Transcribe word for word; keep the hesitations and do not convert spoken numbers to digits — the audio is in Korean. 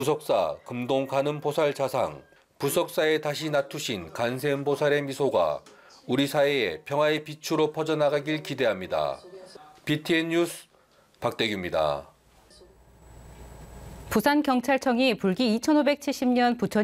부석사 금동 간음보살 자상, 부석사에 다시 나투신 간세음보살의 미소가 우리 사회의 평화의 빛으로 퍼져나가길 기대합니다. 비티엔 뉴스 박대규입니다. 부산경찰청이 불기 이천오백칠십 년 부천